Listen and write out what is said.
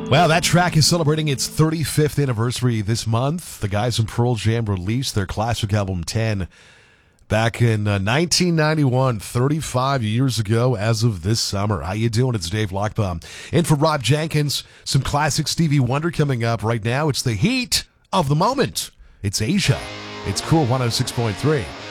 Well, that track is celebrating its 35th anniversary this month. The guys from Pearl Jam released their classic album 10 back in 1991, 35 years ago as of this summer. How you doing? It's Dave Lockbaum. And for Rob Jenkins, some classic Stevie Wonder coming up right now. It's the heat of the moment. It's Asia. It's Cool 106.3.